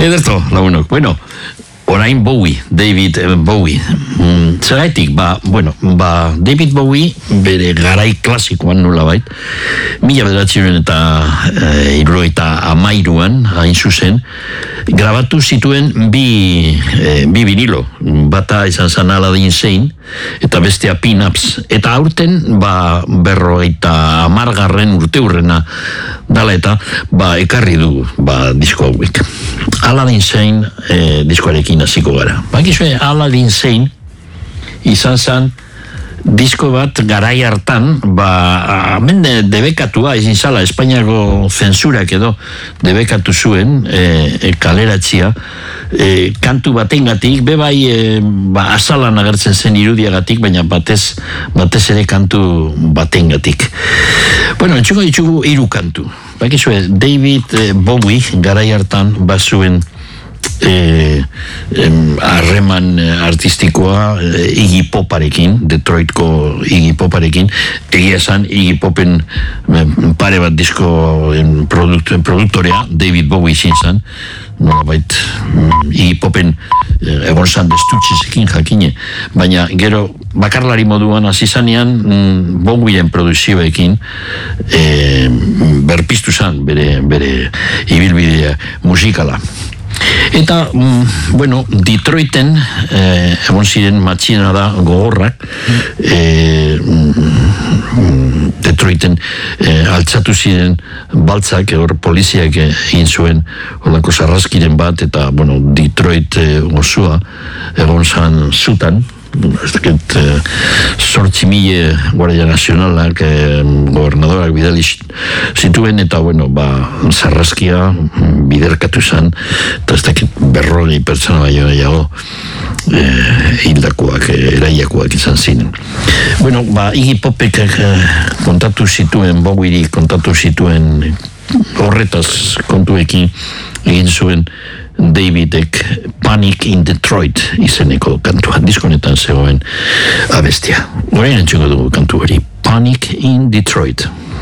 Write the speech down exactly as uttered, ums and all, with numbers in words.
Ederto, lagunok. Bueno, orain Bowie, David Bowie. Mm, zeraitik, ba, bueno, ba, David Bowie bere garai klasikoan nola bait, mila bederatziren eta e, irurogeita amairuan, hain zuzen, grabatu zituen bi, e, bi vinilo. Bata izan zan Aladdin Sane, eta bestea Pin-Ups. Eta aurten, ba, berrogeita amargarren urte hurrena dala eta, ba, ekarri du, ba, disko hauek. Aladdin Sane e, diskoarekin hasiko gara. Bakizue, Aladdin Sane izan zen disko bat garai hartan, ba, hemen debekatua, izin zala, Espainiako zensurak edo debekatu zuen, e, e, kaleratzia, e, kantu batengatik, bebai, e, ba, azalan agertzen zen irudiagatik, baina batez, batez ere kantu batengatik. Bueno, entzuko ditugu hiru kantu. Bakizue, David Bowie garai hartan bazuen harreman e, artistikoa e, Iggy Poparekin, Detroitko Iggy Poparekin, egia esan Iggy Popen e, pare bat disko e, produkt, produktorea David Bowie izin zan, nolabait Iggy Popen e, egon zan destutxezekin jakine, baina gero bakarlari moduan hasi zanean mm, Bowieen produzioekin e, berpiztu zan bere, bere ibilbidea musikala. Eta, mm, bueno, Detroiten eh, egon ziren matxina da gogorrak, eh, mm, Detroiten eh, altzatu ziren baltzak, egor poliziak egin zuen holako sarraskiren bat, eta, bueno, Detroit eh, osoa egon zan zutan, ez dakit eh, sortzi mile Guardia Nazionalak eh, gobernadorak bidali zituen, eta bueno, ba, zarraskia biderkatu zen, eta ez dakit berrogei pertsona baino gehiago eh, hildakoak, eh, eraiakoak izan ziren. Bueno, ba, Iggy Popek eh, kontatu zituen, Bowieri kontatu zituen horretaz kontuekin egin zuen Davidek Panic in Detroit izeneko kantua, diskonetan zegoen abestia. Orain entzuko dugu kantu hori, Panic in Detroit.